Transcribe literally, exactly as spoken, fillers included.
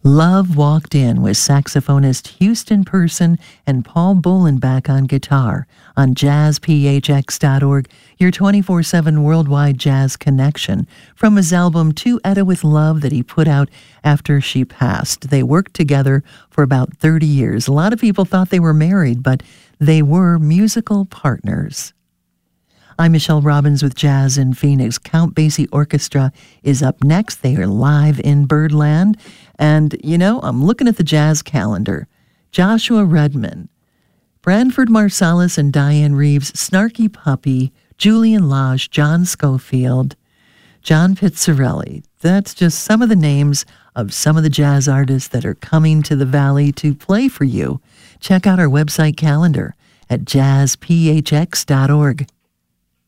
Love Walked In with saxophonist Houston Person and Paul Bolenbach on guitar on jazz p h x dot org, your twenty-four seven worldwide jazz connection, from his album To Etta With Love that he put out after she passed. They worked together for about thirty years. A lot of people thought they were married, but they were musical partners. I'm Michelle Robbins with Jazz in Phoenix. Count Basie Orchestra is up next. They are live in Birdland. And, you know, I'm looking at the jazz calendar. Joshua Redman, Branford Marsalis and Diane Reeves, Snarky Puppy, Julian Lage, John Schofield, John Pizzarelli. That's just some of the names of some of the jazz artists that are coming to the Valley to play for you. Check out our website calendar at jazz p h x dot org.